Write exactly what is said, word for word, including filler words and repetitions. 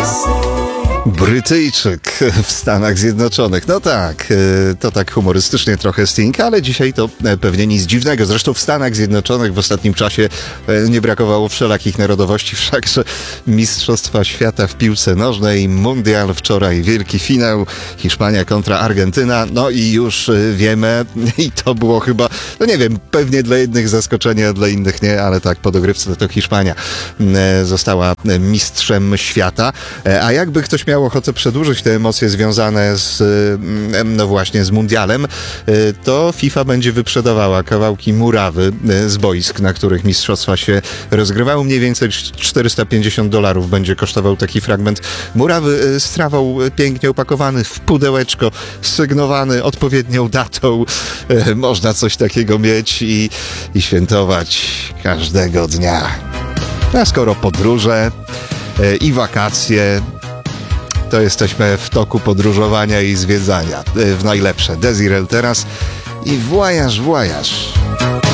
Brytyjczyk w Stanach Zjednoczonych. No tak, to tak humorystycznie trochę Sting, ale dzisiaj to pewnie nic dziwnego. Zresztą w Stanach Zjednoczonych w ostatnim czasie nie brakowało wszelakich narodowości, wszakże Mistrzostwa Świata w piłce nożnej, Mundial wczoraj, wielki finał, Hiszpania kontra Argentyna, no i już wiemy, i to było chyba, no nie wiem, pewnie dla jednych zaskoczenie, a dla innych nie, ale tak, po dogrywce to Hiszpania została mistrzem świata. A jakby ktoś miał ochotę przedłużyć te emocje związane z, no właśnie, z mundialem, to FIFA będzie wyprzedawała kawałki murawy z boisk, na których mistrzostwa się rozgrywały. Mniej więcej czterysta pięćdziesiąt dolarów będzie kosztował taki fragment murawy z trawą, pięknie opakowany w pudełeczko, sygnowany odpowiednią datą. Można coś takiego mieć i, i świętować każdego dnia. A skoro podróże i wakacje, to jesteśmy w toku podróżowania i zwiedzania. W najlepsze. Desirel teraz i voyage, voyage.